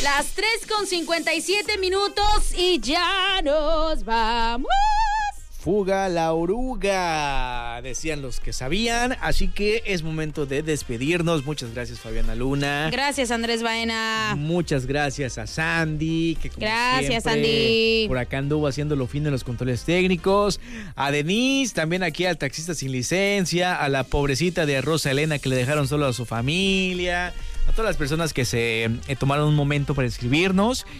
Las 3:57 y ya nos vamos. Fuga la oruga, decían los que sabían, así que es momento de despedirnos. Muchas gracias, Fabiana Luna. Gracias, Andrés Baena. Muchas gracias a Sandy, que como Gracias, siempre, Sandy. por acá anduvo haciendo lo fino en los controles técnicos. A Denise, también aquí al taxista sin licencia, a la pobrecita de Rosa Elena que le dejaron solo a su familia, a todas las personas que se tomaron un momento para escribirnos.